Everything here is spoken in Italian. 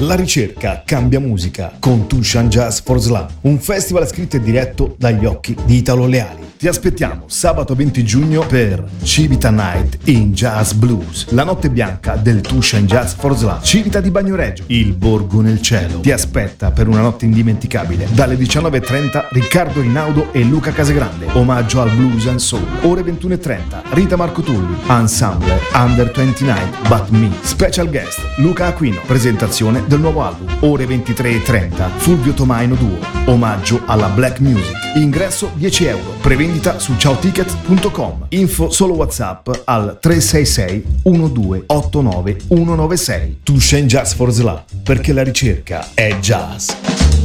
La ricerca cambia musica con Tushan Jazz for Slam, un festival scritto e diretto dagli occhi di Italo Leali. Ti aspettiamo sabato 20 giugno per Civita Night in Jazz Blues, la notte bianca del Tushan Jazz for Slam. Civita di Bagnoregio, il borgo nel cielo, ti aspetta per una notte indimenticabile. Dalle 19.30 Riccardo Rinaudo e Luca Casagrande, omaggio al blues and soul. Ore 21.30 Rita Marco Tulli, Ensemble Under 29 But Me. Special guest Luca Aquino, presentazione del nuovo album. Ore 23.30 Fulvio Tomaino Duo, omaggio alla black music. Ingresso 10 euro, prevendita su ciaoticket.com. Info solo WhatsApp al 366 1289 196. Tushan Jazz for Slam, perché la ricerca è jazz.